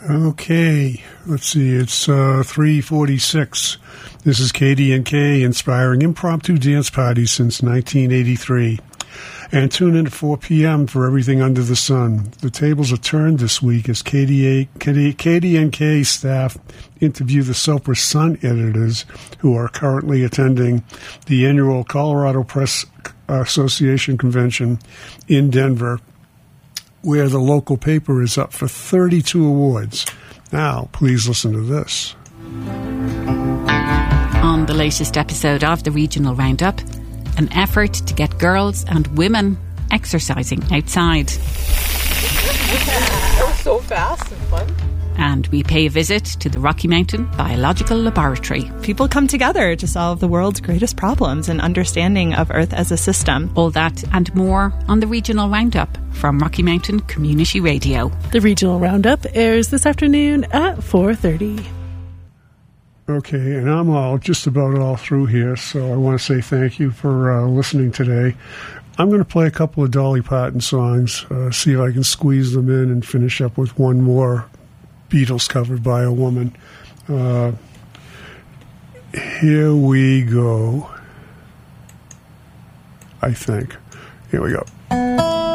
Okay, let's see, it's 3:46. This is KDNK, inspiring impromptu dance parties since 1983. And tune in at 4 p.m. for everything under the sun. The tables are turned this week as KDNK staff interview the Sopra Sun editors who are currently attending the annual Colorado Press Association convention in Denver, where the local paper is up for 32 awards. Now, please listen to this. On the latest episode of the Regional Roundup, an effort to get girls and women exercising outside. That was so fast and fun. And we pay a visit to the Rocky Mountain Biological Laboratory. People come together to solve the world's greatest problems and understanding of Earth as a system. All that and more on the Regional Roundup from Rocky Mountain Community Radio. The Regional Roundup airs this afternoon at 4:30. Okay, and I'm just about all through here, so I want to say thank you for listening today. I'm going to play a couple of Dolly Parton songs, see if I can squeeze them in and finish up with one more Beatles covered by a woman. Here we go, I think. Here we go.